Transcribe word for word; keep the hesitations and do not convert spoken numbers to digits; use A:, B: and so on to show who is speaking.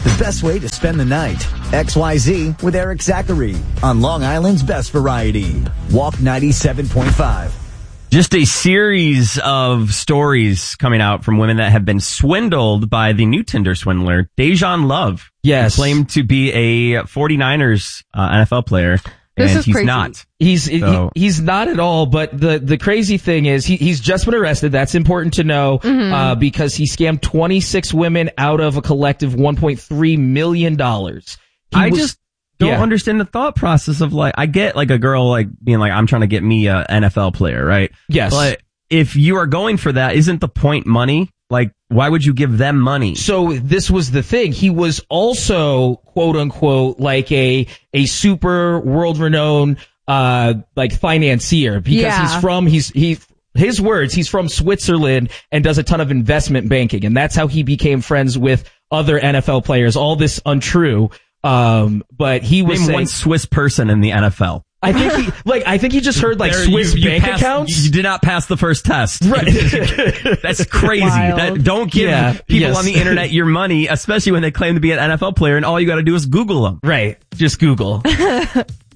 A: the best way to spend the night. X Y Z with Eric Zachary on Long Island's Best Variety. Walk ninety-seven point five.
B: Just a series of stories coming out from women that have been swindled by the new Tinder swindler, Dejan Love.
C: Yes.
B: He claimed to be a 49ers uh, N F L player.
D: This
B: and
D: is
B: he's
D: crazy.
B: not.
C: He's
B: So-
C: he, he's not at all, but the, the crazy thing is he, he's just been arrested. That's important to know,
D: Mm-hmm.
C: uh, because he scammed twenty-six women out of a collective one point three million dollars. He
B: I
C: was-
B: just don't
C: yeah.
B: understand the thought process of like, I get like a girl like being like, I'm trying to get me a N F L player, right?
C: Yes.
B: But if you are going for that, isn't the point money? Like, why would you give them money?
C: So this was the thing. He was also, quote unquote, like a, a super world renowned, uh, like financier because
D: Yeah.
C: he's from, he's, he, his words, he's from Switzerland and does a ton of investment banking. And that's how he became friends with other N F L players. All this untrue. Um, but he was
B: Name
C: saying,
B: one Swiss person in the N F L.
C: I think he, like, I think he just heard like
B: There,
C: Swiss
B: you- you
C: bank
B: passed-
C: accounts.
B: You did not pass the first test.
C: Right.
B: That's crazy.
D: Wild.
B: That, don't give
C: Yeah,
B: people
C: yes.
B: on the internet your money, especially when they claim to be an N F L player, and all you got to do is Google them.
C: Right. Just Google.